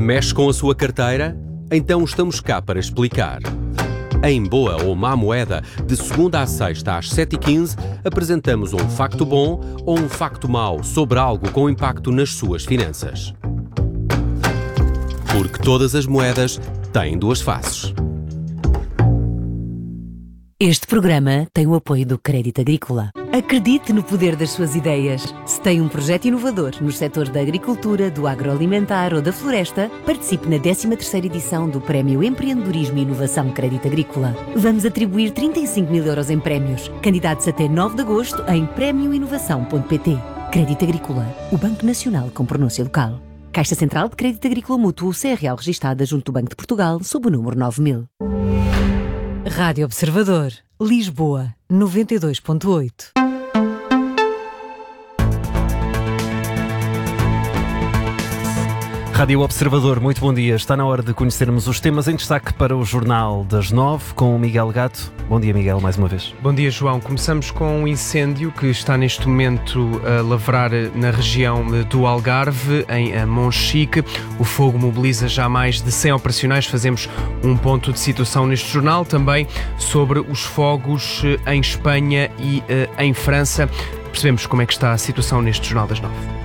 Mexe com a sua carteira? Então estamos cá para explicar. Em Boa ou Má Moeda, de segunda à sexta às 7h15, apresentamos um facto bom ou um facto mau sobre algo com impacto nas suas finanças. Porque todas as moedas têm duas faces. Este programa tem o apoio do Crédito Agrícola. Acredite no poder das suas ideias. Se tem um projeto inovador nos setores da agricultura, do agroalimentar ou da floresta, participe na 13ª edição do Prémio Empreendedorismo e Inovação Crédito Agrícola. Vamos atribuir 35 mil euros em prémios. Candidatos até 9 de agosto em prémioinovação.pt. Crédito Agrícola, o Banco Nacional com pronúncia local. Caixa Central de Crédito Agrícola Mútuo CRL registada junto do Banco de Portugal sob o número 9000. Rádio Observador, Lisboa, 92.8. Rádio Observador, muito bom dia. Está na hora de conhecermos os temas em destaque para o Jornal das 9 com o Miguel Gato. Bom dia, Miguel, mais uma vez. Bom dia, João. Começamos com um incêndio que está neste momento a lavrar na região do Algarve, em Monchique. O fogo mobiliza já mais de 100 operacionais. Fazemos um ponto de situação neste jornal. Também sobre os fogos em Espanha e em França. Percebemos como é que está a situação neste Jornal das 9.